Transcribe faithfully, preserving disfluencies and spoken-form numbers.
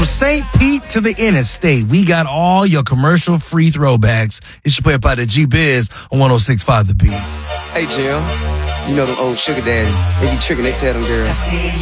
From Saint Pete to the interstate, we got all your commercial-free throwbacks. It's your play by the G-Biz on one oh six point five The Beat. Hey, Jim. You know them old sugar daddy. They be tricking, they tell them girls,